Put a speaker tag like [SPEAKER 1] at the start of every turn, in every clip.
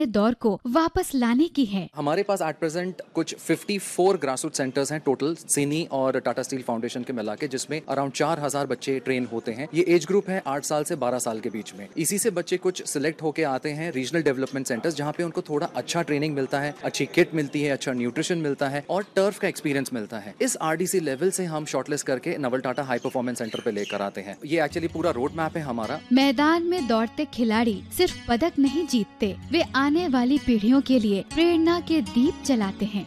[SPEAKER 1] दौर को वापस लाने की है।
[SPEAKER 2] हमारे पास एट प्रेजेंट कुछ 54 ग्रासरूट सेंटर्स हैं टोटल, सीनी और टाटा स्टील फाउंडेशन के मिला के, जिसमें अराउंड 4000 बच्चे ट्रेन होते हैं। ये एज ग्रुप है 8 साल से 12 साल के बीच में। इसी से बच्चे कुछ सिलेक्ट होके आते हैं रीजनल डेवलपमेंट सेंटर्स, जहाँ पे उनको थोड़ा अच्छा ट्रेनिंग मिलता है, अच्छी किट मिलती है, अच्छा न्यूट्रिशन मिलता है और टर्फ का एक्सपीरियंस मिलता है। इस आरडीसी लेवल से हम शॉर्टलिस्ट करके Naval Tata high performance centre पे लेकर आते हैं। ये एक्चुअली पूरा रोड मैप है हमारा।
[SPEAKER 1] मैदान में दौड़ते खिलाड़ी सिर्फ पदक नहीं जीतते, वे आने वाली पीढ़ियों के लिए प्रेरणा के दीप जलाते हैं।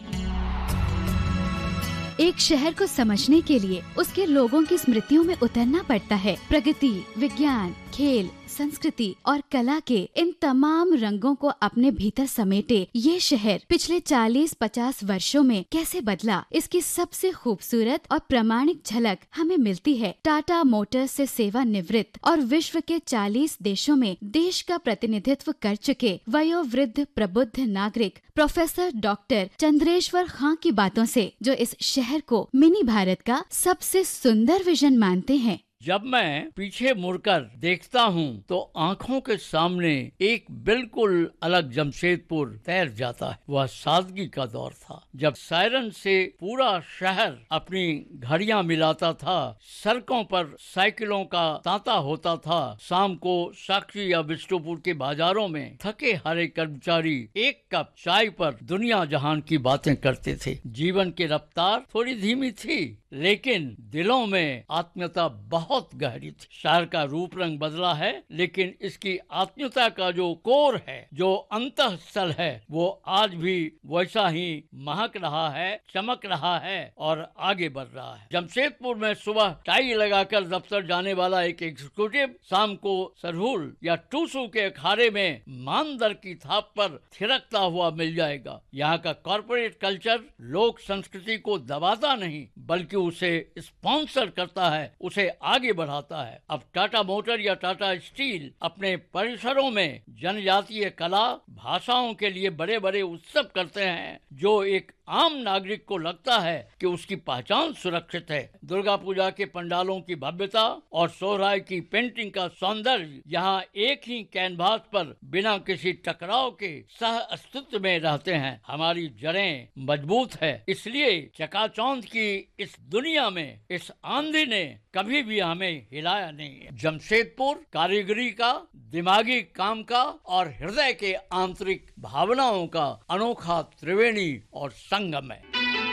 [SPEAKER 1] एक शहर को समझने के लिए उसके लोगों की स्मृतियों में उतरना पड़ता है। प्रगति, विज्ञान, खेल, संस्कृति और कला के इन तमाम रंगों को अपने भीतर समेटे ये शहर पिछले 40-50 वर्षों में कैसे बदला, इसकी सबसे खूबसूरत और प्रामाणिक झलक हमें मिलती है टाटा मोटर्स से सेवानिवृत्त और विश्व के 40 देशों में देश का प्रतिनिधित्व कर चुके वयोवृद्ध प्रबुद्ध नागरिक प्रोफेसर डॉक्टर चंद्रेश्वर खां की बातों से, जो इस शहर को मिनी भारत का सबसे सुंदर विजन मानते हैं।
[SPEAKER 3] जब मैं पीछे मुड़कर देखता हूँ तो आंखों के सामने एक बिल्कुल अलग जमशेदपुर तैर जाता है। वह सादगी का दौर था जब सायरन से पूरा शहर अपनी घड़ियां मिलाता था, सड़कों पर साइकिलों का तांता होता था। शाम को साक्षी या विष्णुपुर के बाजारों में थके हारे कर्मचारी एक कप चाय पर दुनिया जहान की बातें करते थे। जीवन की रफ्तार थोड़ी धीमी थी, लेकिन दिलों में आत्मीयता बहुत गहरी थी। शहर का रूप रंग बदला है, लेकिन इसकी आत्मीयता का जो कोर है, जो अंतःस्थल है, वो आज भी वैसा ही महक रहा है, चमक रहा है और आगे बढ़ रहा है। जमशेदपुर में सुबह टाई लगाकर दफ्तर जाने वाला एक एग्जीक्यूटिव शाम को सरहुल या टूसू के अखाड़े में मानदर की थाप पर थिरकता हुआ मिल जाएगा। यहाँ का कॉर्पोरेट कल्चर लोक संस्कृति को दबाता नहीं, बल्कि उसे स्पॉन्सर करता है, उसे आगे बढ़ाता है। अब टाटा मोटर या टाटा स्टील अपने परिसरों में जनजातीय कला भाषाओं के लिए बड़े बड़े उत्सव करते हैं, जो एक आम नागरिक को लगता है कि उसकी पहचान सुरक्षित है। दुर्गा पूजा के पंडालों की भव्यता और सोहराय की पेंटिंग का सौंदर्य यहाँ एक ही कैनवास पर बिना किसी टकराव के सह अस्तित्व में रहते हैं। हमारी जड़ें मजबूत है, इसलिए चकाचौंध की इस दुनिया में इस आंधी ने कभी भी हमें हिलाया नहीं है। जमशेदपुर कारीगरी का, दिमागी काम का और हृदय के आंतरिक भावनाओं का अनोखा त्रिवेणी और संगम है।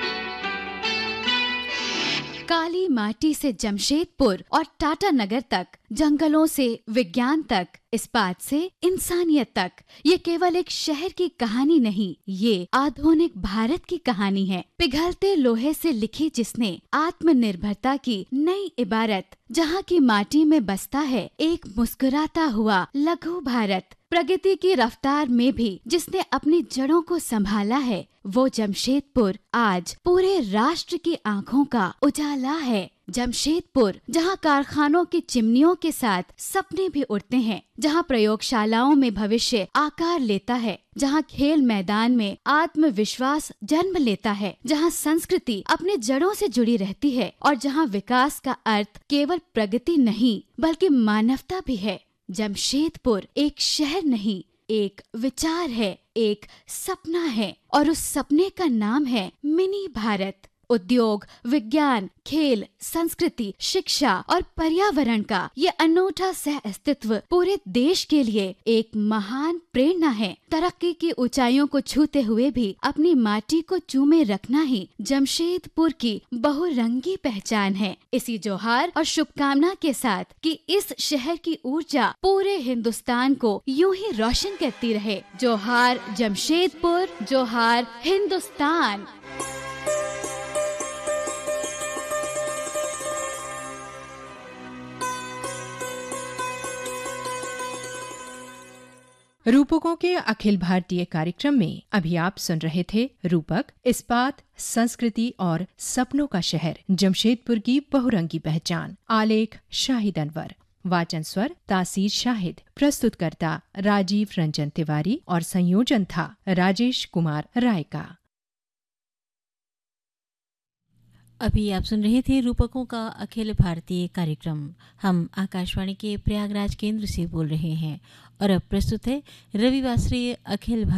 [SPEAKER 1] काली माटी से जमशेदपुर और टाटा नगर तक, जंगलों से विज्ञान तक, इस्पात से इंसानियत तक, ये केवल एक शहर की कहानी नहीं, ये आधुनिक भारत की कहानी है। पिघलते लोहे से लिखी जिसने आत्मनिर्भरता की नई इबारत, जहाँ की माटी में बसता है एक मुस्कुराता हुआ लघु भारत। प्रगति की रफ्तार में भी जिसने अपनी जड़ों को संभाला है, वो जमशेदपुर आज पूरे राष्ट्र की आंखों का उजाला है। जमशेदपुर जहाँ कारखानों की चिमनियों के साथ सपने भी उड़ते हैं, जहाँ प्रयोगशालाओं में भविष्य आकार लेता है, जहाँ खेल मैदान में आत्मविश्वास जन्म लेता है, जहाँ संस्कृति अपने जड़ों से जुड़ी रहती है और जहाँ विकास का अर्थ केवल प्रगति नहीं बल्कि मानवता भी है। जमशेदपुर एक शहर नहीं, एक विचार है, एक सपना है और उस सपने का नाम है मिनी भारत। उद्योग, विज्ञान, खेल, संस्कृति, शिक्षा और पर्यावरण का ये अनूठा सह अस्तित्व पूरे देश के लिए एक महान प्रेरणा है। तरक्की की ऊंचाइयों को छूते हुए भी अपनी माटी को चूमे रखना ही जमशेदपुर की बहुरंगी पहचान है। इसी जोहार और शुभकामना के साथ कि इस शहर की ऊर्जा पूरे हिंदुस्तान को यूं ही रोशन करती रहे। जोहार जमशेदपुर, जोहार हिंदुस्तान।
[SPEAKER 4] रूपकों के अखिल भारतीय कार्यक्रम में अभी आप सुन रहे थे रूपक, इस्पात, संस्कृति और सपनों का शहर, जमशेदपुर की बहुरंगी पहचान। आलेख शाहिद अनवर, वाचन स्वर तासीर शाहिद, प्रस्तुतकर्ता राजीव रंजन तिवारी और संयोजन था राजेश कुमार राय का।
[SPEAKER 5] अभी आप सुन रहे थे रूपकों का अखिल भारतीय कार्यक्रम। हम आकाशवाणी के प्रयागराज केंद्र से बोल रहे हैं और अब प्रस्तुत है रविवासरीय अखिल